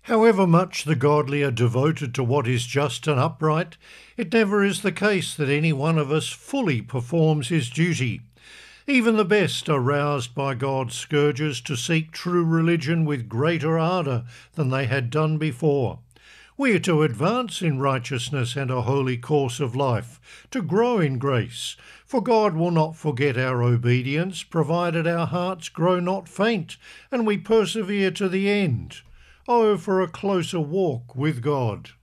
However much the godly are devoted to what is just and upright, it never is the case that any one of us fully performs his duty. Even the best are roused by God's scourges to seek true religion with greater ardour than they had done before. We are to advance in righteousness and a holy course of life, to grow in grace, for God will not forget our obedience, provided our hearts grow not faint and we persevere to the end. Oh, for a closer walk with God.